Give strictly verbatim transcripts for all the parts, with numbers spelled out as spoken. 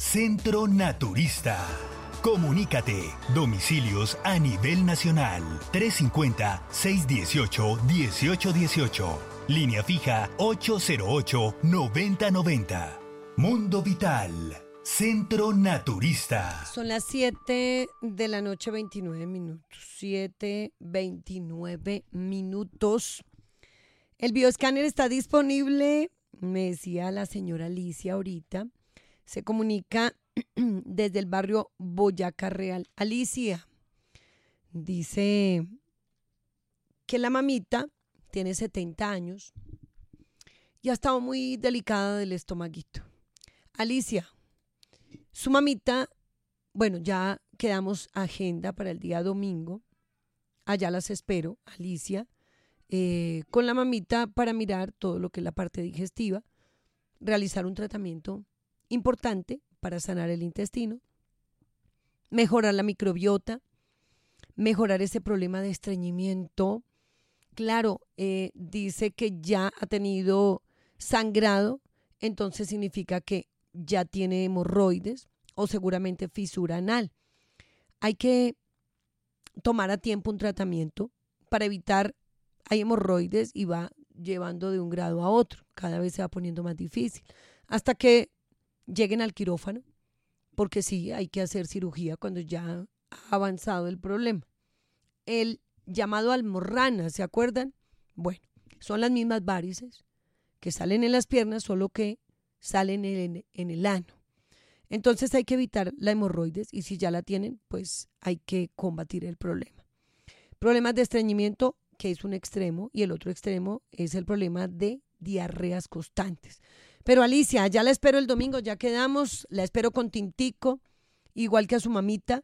Centro Naturista. Comunícate. Domicilios a nivel nacional. trescientos cincuenta, seiscientos dieciocho, dieciocho dieciocho. Línea fija ocho cero ocho, noventa noventa. Mundo Vital. Centro Naturista. Son las siete de la noche, veintinueve minutos. siete, veintinueve minutos. El bioescáner está disponible, me decía la señora Alicia ahorita. Se comunica desde el barrio Boyacá Real. Alicia dice que la mamita tiene setenta años y ha estado muy delicada del estomaguito. Alicia, su mamita, bueno, ya quedamos agenda para el día domingo. Allá las espero, Alicia, eh, con la mamita para mirar todo lo que es la parte digestiva, realizar un tratamiento importante para sanar el intestino, mejorar la microbiota, mejorar ese problema de estreñimiento. Claro, eh, dice que ya ha tenido sangrado, entonces significa que ya tiene hemorroides o seguramente fisura anal. Hay que tomar a tiempo un tratamiento para evitar, hay hemorroides y va llevando de un grado a otro, cada vez se va poniendo más difícil, hasta que lleguen al quirófano, porque sí, hay que hacer cirugía cuando ya ha avanzado el problema. El llamado almorrana, ¿se acuerdan? Bueno, son las mismas varices que salen en las piernas, solo que salen en, en el ano. Entonces hay que evitar la hemorroides y si ya la tienen, pues hay que combatir el problema. Problemas de estreñimiento, que es un extremo, y el otro extremo es el problema de diarreas constantes. Pero Alicia, ya la espero el domingo, ya quedamos, la espero con tintico, igual que a su mamita,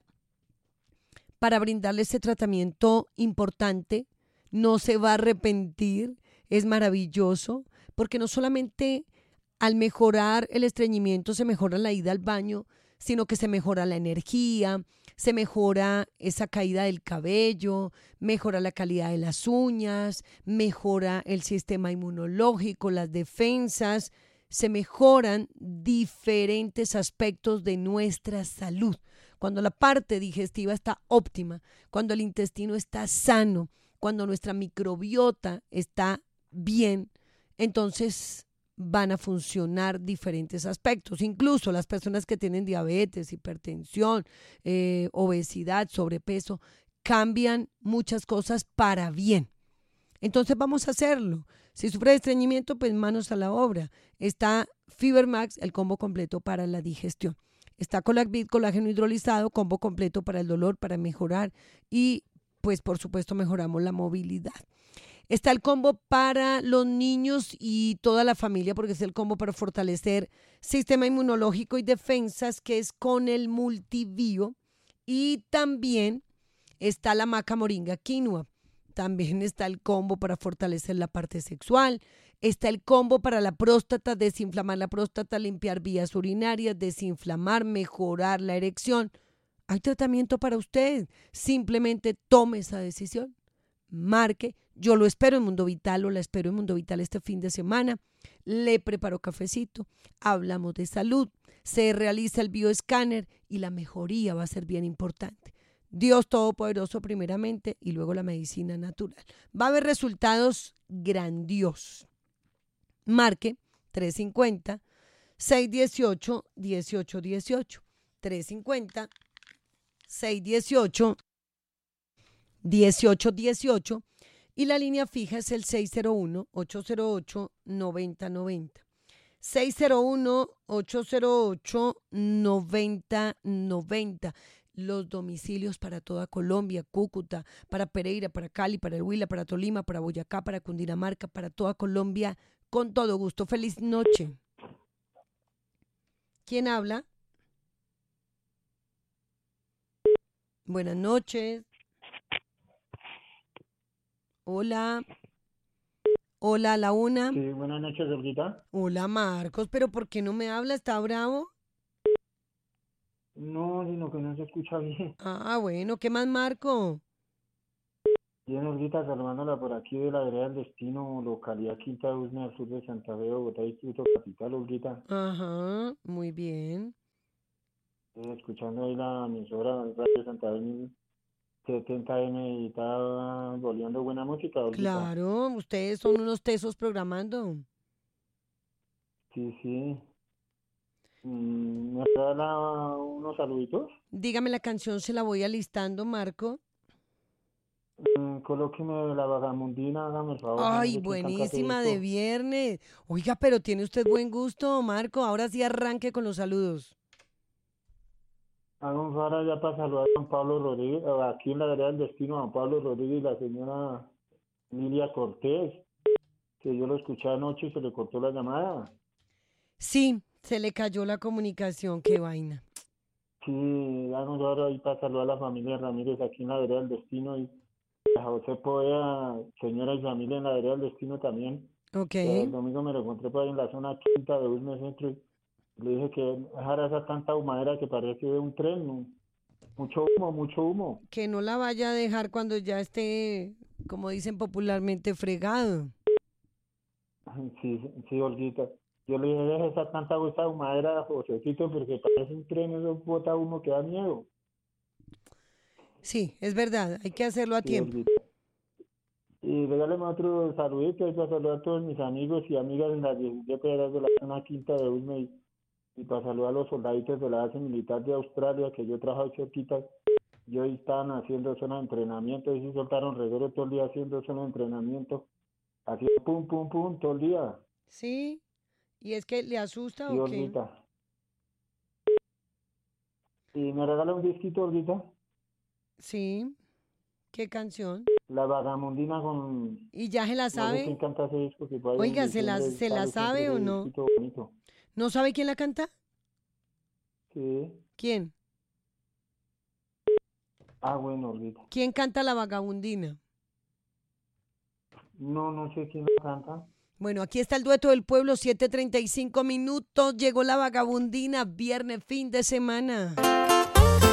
para brindarle ese tratamiento importante. No se va a arrepentir, es maravilloso, porque no solamente al mejorar el estreñimiento se mejora la ida al baño, sino que se mejora la energía, se mejora esa caída del cabello, mejora la calidad de las uñas, mejora el sistema inmunológico, las defensas, se mejoran diferentes aspectos de nuestra salud. Cuando la parte digestiva está óptima, cuando el intestino está sano, cuando nuestra microbiota está bien, entonces van a funcionar diferentes aspectos. Incluso las personas que tienen diabetes, hipertensión, eh, obesidad, sobrepeso, cambian muchas cosas para bien. Entonces vamos a hacerlo. Si sufre de estreñimiento, pues manos a la obra. Está Fibermax, el combo completo para la digestión. Está Colacvit, colágeno hidrolizado, combo completo para el dolor, para mejorar y pues por supuesto mejoramos la movilidad. Está el combo para los niños y toda la familia, porque es el combo para fortalecer sistema inmunológico y defensas, que es con el multivío. Y también está la maca moringa quinoa. También está el combo para fortalecer la parte sexual. Está el combo para la próstata, desinflamar la próstata, limpiar vías urinarias, desinflamar, mejorar la erección. Hay tratamiento para usted. Simplemente tome esa decisión. Marque. Yo lo espero en Mundo Vital o la espero en Mundo Vital este fin de semana. Le preparo cafecito. Hablamos de salud. Se realiza el bioescáner y la mejoría va a ser bien importante. Dios Todopoderoso primeramente y luego la medicina natural. Va a haber resultados grandiosos. Marque trescientos cincuenta, seiscientos dieciocho, dieciocho dieciocho. trescientos cincuenta, seiscientos dieciocho, dieciocho dieciocho. Y la línea fija es el seis cero uno, ocho cero ocho, noventa noventa. seis cero uno, ocho cero ocho, noventa noventa. Los domicilios para toda Colombia, Cúcuta, para Pereira, para Cali, para el Huila, para Tolima, para Boyacá, para Cundinamarca, para toda Colombia, con todo gusto. Feliz noche. ¿Quién habla? Buenas noches. Hola. Hola, a la una. Sí, buenas noches, Olguita. Hola, Marcos, pero ¿por qué no me habla? ¿Está bravo? No, sino que no se escucha bien. Ah, bueno, ¿qué más, Marco? Bien, Olguita, saludándola por aquí de la vereda del destino, localidad Quinta de Usme, al sur de Santa Fe, Bogotá, Distrito Capital, Olguita. Ajá, muy bien. eh, escuchando ahí la emisora Radio Santa Fe setenta eme y está volviendo buena música, Olguita. Claro, ustedes son unos tesos programando. Sí, sí. Mm, ¿Me regala unos saluditos? Dígame la canción, se la voy alistando, Marco. Mm, colóqueme la vagamundina, hágame el favor, yo no Ay, sé quién canta ese buenísima de disco. viernes. Oiga, pero tiene usted buen gusto, Marco. Ahora sí arranque con los saludos. Hago un favor allá para saludar a Juan Pablo Rodríguez, eh, aquí en la vereda del destino, a Juan Pablo Rodríguez y la señora Emilia Cortés, que yo lo escuché anoche y se le cortó la llamada. Sí, se le cayó la comunicación, qué vaina. Sí, hago un favor ahí para saludar a la familia Ramírez aquí en la vereda del destino y a José Poea, señora y familia en la vereda del destino también. Ok. Que el domingo me lo encontré por ahí en la zona quinta de Ulme Centro y le dije que dejara esa tanta humadera que parece de un tren, ¿no? Mucho humo, mucho humo. Que no la vaya a dejar cuando ya esté, como dicen popularmente, fregado. Sí, sí, Olguita. Yo le dije, deja esa tanta esa humadera, Josecito, porque parece un tren, eso bota humo que da miedo. Sí, es verdad, hay que hacerlo a Sí, tiempo. Olguita. Y regáleme otro saludito, ahí para saludar a todos mis amigos y amigas en las diecisiete horas de la zona quinta de Ulme y, y para saludar a los soldaditos de la base militar de Australia, que yo trabajo ahí cerquita. Y hoy estaban haciendo zona de entrenamiento, y sí soltaron reguero todo el día haciendo zona de entrenamiento. Haciendo pum, pum, pum, todo el día. Sí, y es que le asusta Sí, o qué. Olguita. ¿Y me regala un disquito, Olguita? Sí, ¿qué canción? La Vagamundina con... ¿Y ya se la No sé quién sabe? canta ese disco, que por ahí en Oiga, ¿se la, diciembre se la sale siempre sabe ese o no? disquito bonito. ¿No sabe quién la canta? Sí. ¿Quién? Ah, bueno, Olguita. ¿Quién canta La Vagabundina? No, no sé quién la canta. Bueno, aquí está el dueto del pueblo, siete treinta y cinco minutos. Llegó La Vagabundina, viernes, fin de semana.